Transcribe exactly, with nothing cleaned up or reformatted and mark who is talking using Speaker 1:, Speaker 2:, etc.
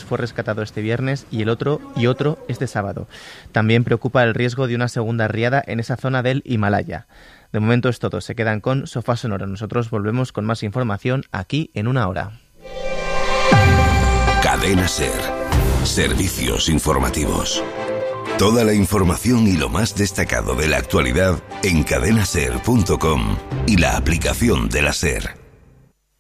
Speaker 1: fue rescatado este viernes y el otro y otro este sábado. También preocupa el riesgo de una segunda riada en esa zona del Himalaya. De momento es todo. Se quedan con Sofá Sonoro. Nosotros volvemos con más información aquí en una hora.
Speaker 2: Cadena SER. Servicios informativos. Toda la información y lo más destacado de la actualidad en cadena ser punto com y la aplicación de la SER.